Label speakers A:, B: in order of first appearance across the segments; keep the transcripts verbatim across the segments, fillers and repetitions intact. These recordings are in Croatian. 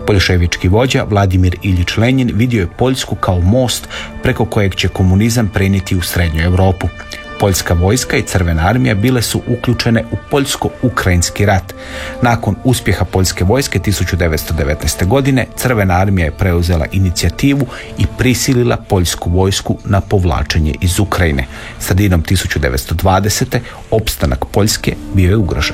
A: Boljševički vođa Vladimir Iljič Lenjin vidio je Poljsku kao most preko kojeg će komunizam prenijeti u Srednju Europu. Poljska vojska i Crvena armija bile su uključene u Poljsko-Ukrajinski rat. Nakon uspjeha Poljske vojske tisuću devetsto devetnaeste. godine, Crvena armija je preuzela inicijativu i prisilila Poljsku vojsku na povlačenje iz Ukrajine. Sredinom tisuću devetsto dvadesete. opstanak Poljske bio je ugrožen.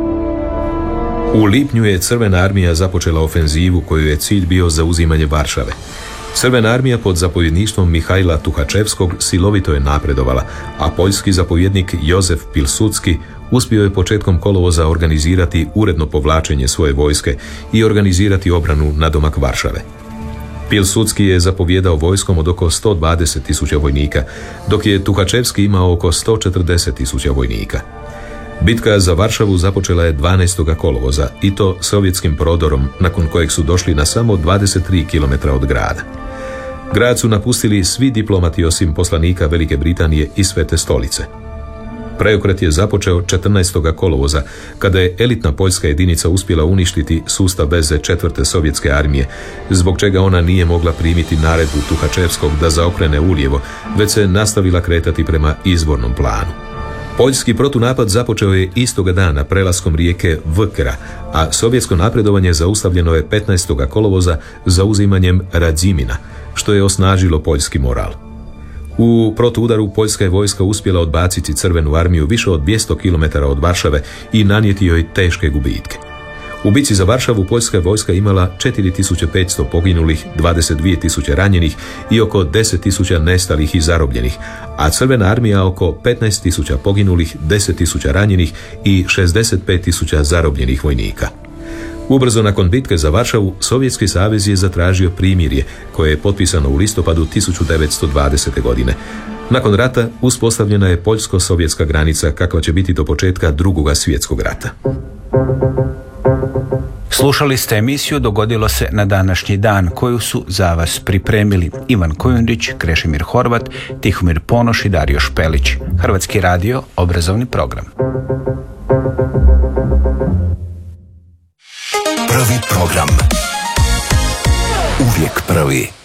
B: U lipnju je Crvena armija započela ofenzivu koju je cilj bio zauzimanje Varšave. Crvena armija pod zapovjedništvom Mihajla Tuhačevskog silovito je napredovala, a poljski zapovjednik Jozef Pilsudski uspio je početkom kolovoza organizirati uredno povlačenje svoje vojske i organizirati obranu nadomak Varšave. Pilsudski je zapovjedao vojskom od oko sto dvadeset tisuća vojnika, dok je Tuhačevski imao oko sto četrdeset tisuća vojnika. Bitka za Varšavu započela je dvanaestog kolovoza i to sovjetskim prodorom, nakon kojeg su došli na samo dvadeset tri kilometra od grada. Grad su napustili svi diplomati osim poslanika Velike Britanije i Svete stolice. Preokret je započeo četrnaestog kolovoza, kada je elitna poljska jedinica uspjela uništiti sustav veze četvrte sovjetske armije, zbog čega ona nije mogla primiti naredbu Tuhačevskog da zaokrene ulijevo, već se nastavila kretati prema izvornom planu. Poljski protunapad započeo je istoga dana prelaskom rijeke Vkra, a sovjetsko napredovanje zaustavljeno je petnaestog kolovoza zauzimanjem Radzimina, što je osnažilo poljski moral. U protuudaru poljska je vojska uspjela odbaciti Crvenu armiju više od dvjesto kilometara od Varšave i nanijeti joj teške gubitke. U bici za Varšavu poljska je vojska imala četiri tisuće petsto poginulih, dvadeset dvije tisuće ranjenih i oko deset tisuća nestalih i zarobljenih, a Crvena armija oko petnaest tisuća poginulih, deset tisuća ranjenih i šezdeset pet tisuća zarobljenih vojnika. Ubrzo nakon bitke za Varšavu, Sovjetski savez je zatražio primirje, koje je potpisano u listopadu tisuću devetsto dvadesete. godine. Nakon rata uspostavljena je poljsko-sovjetska granica, kakva će biti do početka Drugog svjetskog rata.
A: Slušali ste emisiju Dogodilo se na današnji dan, koju su za vas pripremili Ivan Kojundić, Krešimir Horvat, Tihomir Ponoš i Dario Špelić. Hrvatski radio, obrazovni program.
C: Prvi program. Uvijek prvi.